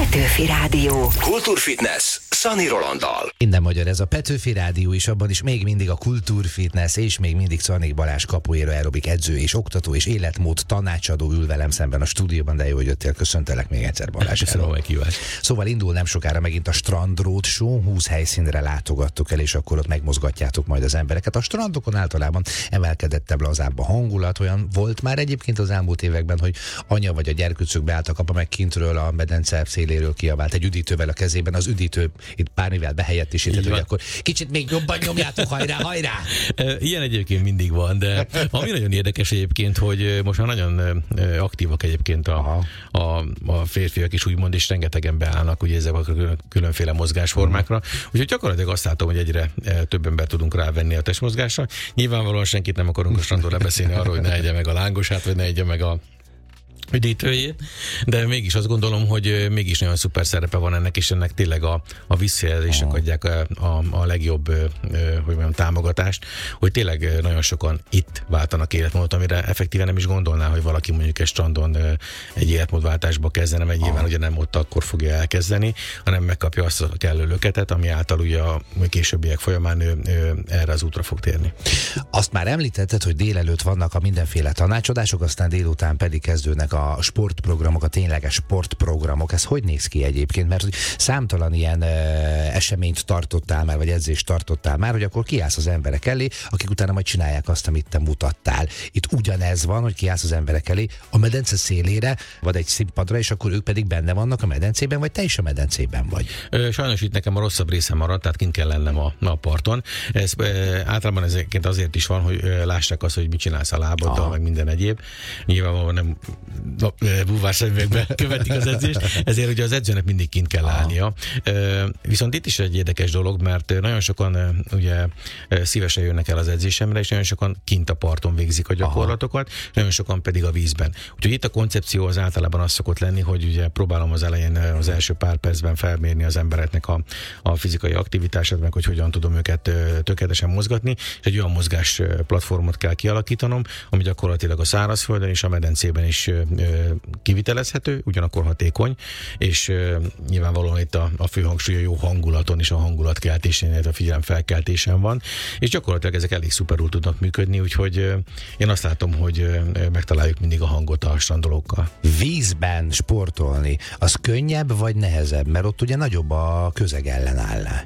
Petőfi Rádió. Kultúrfitness Szani Rolanddal. Minden magyar, ez a Petőfi Rádió is, abban is még mindig a kultúrfitness, és még mindig Czarnék Balázs capoeira aerobik edző és oktató és életmód tanácsadó ül velem szemben a stúdióban, de jó, hogy jöttél, köszöntelek még egyszer, Balázs. Köszönöm, meghívást. Szóval indul nem sokára megint a Strand Road Show, 20 helyszínre látogattok el, és akkor ott megmozgatjátok majd az embereket. A strandokon általában emelkedettebb, lazább a hangulat, olyan volt már egyébként az elmúlt években, hogy anya vagy a gyerkőcök beálltak, apa meg kintről a medence széléről kiabált egy üdítővel a kezében, az üdítő itt pármivel behelyettesített, hogy akkor kicsit még jobban nyomjátok, hajrá! Ilyen egyébként mindig van, de ami nagyon érdekes egyébként, hogy most már nagyon aktívak egyébként a férfiak is úgymond, és rengetegen beállnak ugye ezek a különféle mozgásformákra. Úgyhogy gyakorlatilag azt látom, hogy egyre több ember tudunk rávenni a testmozgásra. Nyilvánvalóan senkit nem akarunk a strandon lebeszélni arról, hogy ne egye meg a lángosát, vagy ne egye meg a üdítőjét, de mégis azt gondolom, hogy mégis nagyon szuper szerepe van ennek, és ennek tényleg a visszajelzések adják a legjobb hogy mondjam, támogatást, hogy tényleg nagyon sokan itt váltanak életmódot, amire effektíven nem is gondolná, hogy valaki mondjuk egy strandon egy életmódváltásba kezdene, mert nyilván ugye nem ott akkor fogja elkezdeni, hanem megkapja azt a kellő löketet, ami által ugye a későbbiek folyamán ő erre az útra fog térni. Azt már említetted, hogy délelőtt vannak a mindenféle tanácsadások, aztán délután pedig kezdődnek a sportprogramok, a tényleges sportprogramok. Ez hogy néz ki egyébként? Mert számtalan ilyen eseményt tartottál már, vagy edzést tartottál már, hogy akkor kiállsz az emberek elé, akik utána majd csinálják azt, amit te mutattál. Itt ugyanez van, hogy kiállsz az emberek elé a medence szélére, vagy egy színpadra, és akkor ők pedig benne vannak a medencében, vagy te is a medencében vagy? Sajnos itt nekem a rosszabb része maradt, tehát kint kell lennem a parton. Ez általában ezeket azért is van, hogy lássák azt, hogy mit csinálsz a lábaddal, meg minden egyéb. Nyilvánvalóan nem búvárszemüvegben követik az edzést, ezért ugye az edzőnek mindig kint kell állnia. Viszont itt is egy érdekes dolog, mert nagyon sokan ugye szívesen jönnek el az edzésemre, és nagyon sokan kint a parton végzik a gyakorlatokat, nagyon sokan pedig a vízben. Úgyhogy itt a koncepció az általában az szokott lenni, hogy ugye próbálom az elején az első pár percben felmérni az embereknek a fizikai aktivitását, meg hogy hogyan tudom őket tökéletesen mozgatni, és egy olyan mozgás platformot kell kialakítanom, ami gyakorlatilag a szárazföldön és a medencében is kivitelezhető, ugyanakkor hatékony, és nyilvánvalóan itt a fő hangsúly a jó hangulaton és a hangulatkeltésen, illetve a figyelemfelkeltésen van, és gyakorlatilag ezek elég szuperul tudnak működni, úgyhogy én azt látom, hogy megtaláljuk mindig a hangot a strandolókkal. Vízben sportolni, az könnyebb vagy nehezebb? Mert ott ugye nagyobb a közegellenállás.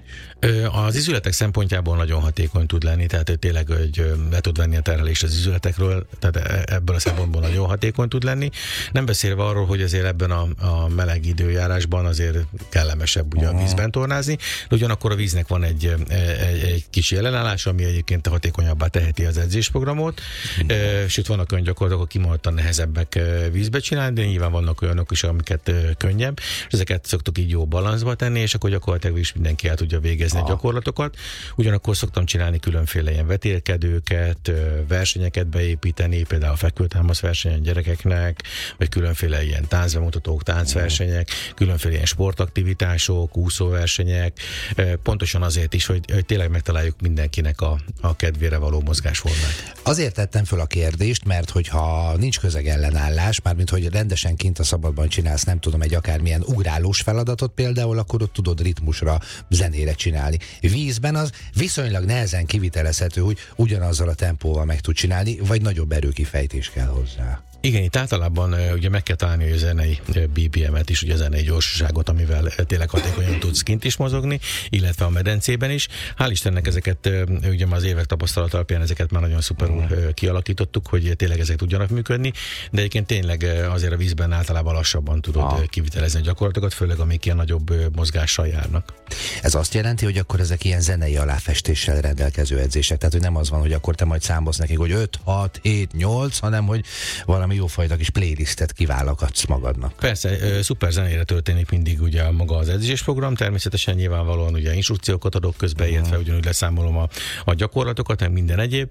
Az izületek szempontjából nagyon hatékony tud lenni, tehát tényleg, hogy le tud venni a terhelést az izületekről, tehát ebből a szempontból nagyon hatékony tud lenni. Nem beszélve arról, hogy azért ebben a meleg időjárásban azért kellemesebb ugye a vízben tornázni, de ugyanakkor a víznek van egy kis ellenállás, ami egyébként hatékonyabbá teheti az edzésprogramot, sőt vannak olyan gyakorlatok, akik kimondottan nehezebbek vízbe csinálni, de nyilván vannak olyanok is, amiket könnyebb, és ezeket szoktuk így jó balanszba tenni, és akkor gyakorlatilag is mindenki el tudja végezni a gyakorlatokat. Ugyanakkor szoktam csinálni különféle ilyen vetélkedőket, versenyeket beépíteni, például fekvőtámasz versenyen gyerekeknek, vagy különféle ilyen táncbemutatók, táncversenyek, különféle ilyen sportaktivitások, úszóversenyek, pontosan azért is, hogy tényleg megtaláljuk mindenkinek a kedvére való mozgásformát. Azért tettem föl a kérdést, mert hogyha nincs közegellenállás, mármint hogy rendesen kint a szabadban csinálsz, nem tudom, egy akármilyen ugrálós feladatot például, akkor ott tudod ritmusra, zenére csinálni. Vízben az viszonylag nehezen kivitelezhető, hogy ugyanazzal a tempóval meg tud csinálni, vagy nagyobb erőkifejtés kell hozzá. Igen, itt általában ugye meg kell találni a zenei BPM-et is, ugye a zenei gyorsaságot, amivel tényleg hatékonyan tudsz kint is mozogni, illetve a medencében is. Hál' Istennek ezeket ugye már az évek tapasztalat alapján ezeket már nagyon szuperul kialakítottuk, hogy tényleg ezek tudjanak működni, de egyébként tényleg azért a vízben általában lassabban tudod kivitelezni a gyakorlatokat, főleg amik ilyen nagyobb mozgással járnak. Ez azt jelenti, hogy akkor ezek ilyen zenei aláfestéssel rendelkező edzések, tehát hogy nem az van, hogy akkor te majd számolsz nekik, hogy 5, 6, 7, 8, hanem hogy valami jófajta kis playlistet kiválogatsz magadnak. Persze, szuper zenére történik mindig ugye maga az edzésprogram, természetesen nyilvánvalóan ugye instrukciókat adok közben, illetve ugyanúgy leszámolom a gyakorlatokat, meg minden egyéb,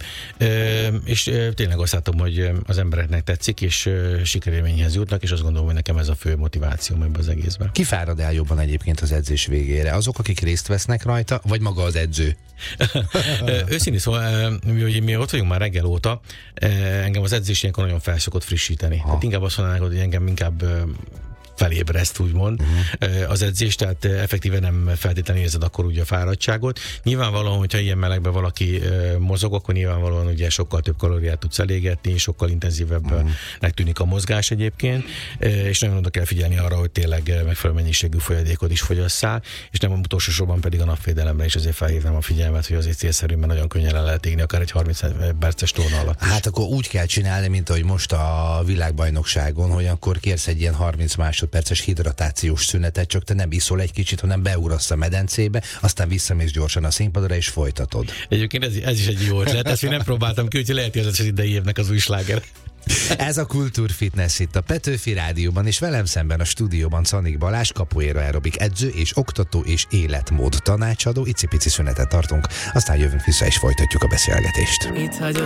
és tényleg azt látom, hogy az embereknek tetszik, és sikerélményhez jutnak, és azt gondolom, hogy nekem ez a fő motiváció ebben az egészben. Ki fárad el jobban egyébként az edzés végére? Azok, akik részt vesznek rajta, vagy maga az edző? Őszintén szóval, mi ott vagyunk már reggel óta, engem az edzés ilyenkor nagyon felszokott frissíteni. Tehát inkább azt mondanák, hogy engem inkább felébreszt, úgymond az edzés, tehát effektíven nem feltétlenül érzed akkor ugye a fáradtságot. Nyilvánvalóan, hogyha ilyen melegben valaki mozog, akkor nyilvánvalóan ugye sokkal több kalóriát tudsz elégetni, sokkal intenzívebbnek tűnik a mozgás egyébként, és nagyon oda kell figyelni arra, hogy tényleg megfelelő mennyiségű folyadékot is fogyasszál, és nem utolsó sorban pedig a napvédelemre is azért felhívnám a figyelmet, hogy azért célszerű, mert nagyon könnyen le lehet égni, akár egy 30 perces torna alatt is. Hát akkor úgy kell csinálni, mint ahogy most a világbajnokságon, hogy akkor kérsz egy ilyen 30 másodperces hidratációs szünetet, csak te nem iszol egy kicsit, hanem beugrasz a medencébe, aztán visszamész gyorsan a színpadra és folytatod. Egyébként ez is egy jó ötlet, ezt még nem próbáltam ki, úgyhogy lehet, hogy ez az idei évnek az új sláger. Ez a Kultúrfitness itt a Petőfi Rádióban, és velem szemben a stúdióban Czanik Balázs, capoeira aerobik edző és oktató és életmód tanácsadó. Icipici szünetet tartunk, aztán jövünk vissza és folytatjuk a beszélgetést.